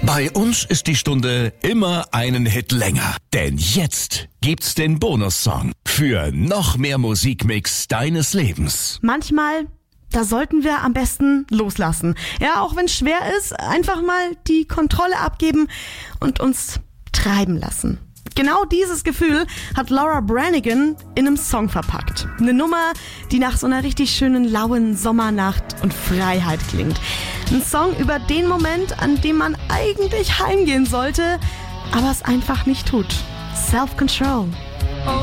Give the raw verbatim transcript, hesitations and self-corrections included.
Bei uns ist die Stunde immer einen Hit länger. Denn jetzt gibt's den Bonussong für noch mehr Musikmix deines Lebens. Manchmal, da sollten wir am besten loslassen. Ja, auch wenn es schwer ist, einfach mal die Kontrolle abgeben und uns treiben lassen. Genau dieses Gefühl hat Laura Branigan in einem Song verpackt. Eine Nummer, die nach so einer richtig schönen lauen Sommernacht und Freiheit klingt. Ein Song über den Moment, an dem man eigentlich heimgehen sollte, aber es einfach nicht tut. Self-Control.